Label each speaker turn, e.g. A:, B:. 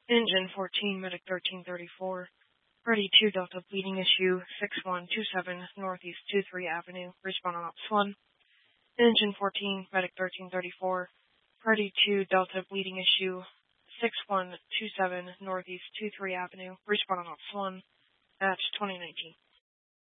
A: Engine 14, Medic 1334. Ready 2 Delta bleeding issue 6127 Northeast 23 Avenue. Respond on Ops 1. Engine 14, Medic 1334. Ready 2 Delta bleeding issue 6127 Northeast 23 Avenue. Respond on Ops 1. Match 2019.